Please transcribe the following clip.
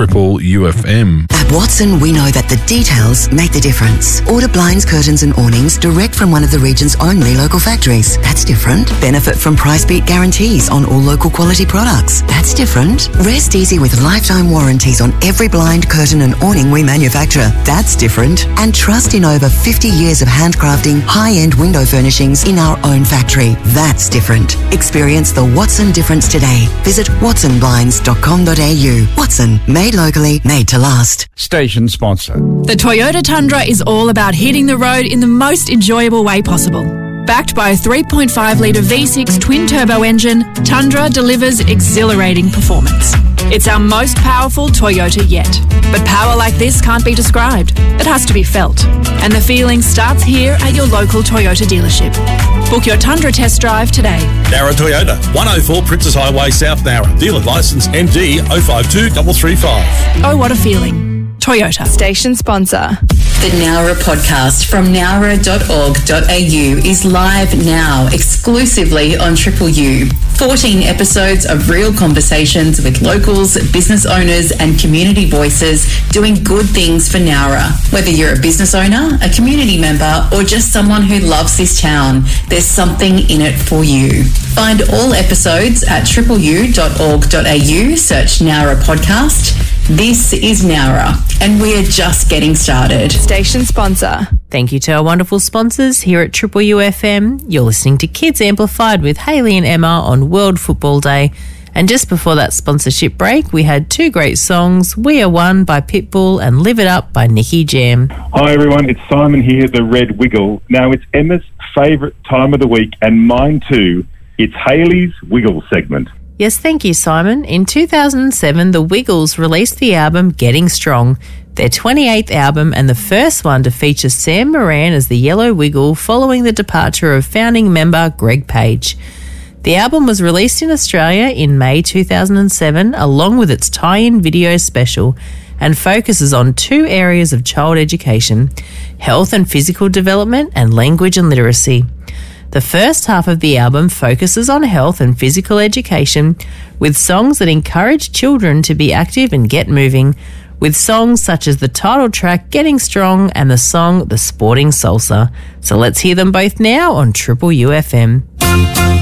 Triple UFM. At Watson, we know that the details make the difference. Order blinds, curtains and awnings direct from one of the region's only local factories. That's different. Benefit from price beat guarantees on all local quality products. That's different. Rest easy with lifetime warranties on every blind, curtain and awning we manufacture. That's different. And trust in over 50 years of handcrafting high-end window furnishings in our own factory. That's different. Experience the Watson difference today. Visit watsonblinds.com.au. Watson, made locally, made to last. Station sponsor. The Toyota Tundra is all about hitting the road in the most enjoyable way possible. Backed by a 3.5-litre V6 twin-turbo engine, Tundra delivers exhilarating performance. It's our most powerful Toyota yet. But power like this can't be described. It has to be felt. And the feeling starts here at your local Toyota dealership. Book your Tundra test drive today. Nowra Toyota, 104 Princess Highway, South Nowra. Dealer licence MD 052335. Oh, what a feeling. Toyota. Station sponsor. The Nowra podcast from nowra.org.au is live now, exclusively on Triple U. 14 episodes of real conversations with locals, business owners and community voices doing good things for Nowra. Whether you're a business owner, a community member or just someone who loves this town, there's something in it for you. Find all episodes at tripleu.org.au, search Nowra podcast. This is Nowra, and we are just getting started. Station sponsor. Thank you to our wonderful sponsors here at Triple UFM. You're listening to Kids Amplified with Hayley and Emma on World Football Day. And just before that sponsorship break, we had two great songs, We Are One by Pitbull and Live It Up by Nicky Jam. Hi everyone, it's Simon here, the Red Wiggle. Now it's Emma's favourite time of the week and mine too. It's Hayley's Wiggle segment. Yes, thank you, Simon. In 2007, the Wiggles released the album Getting Strong, their 28th album and the first one to feature Sam Moran as the Yellow Wiggle following the departure of founding member Greg Page. The album was released in Australia in May 2007 along with its tie-in video special and focuses on two areas of child education, health and physical development and language and literacy. The first half of the album focuses on health and physical education with songs that encourage children to be active and get moving, with songs such as the title track Getting Strong and the song The Sporting Salsa. So let's hear them both now on Triple UFM.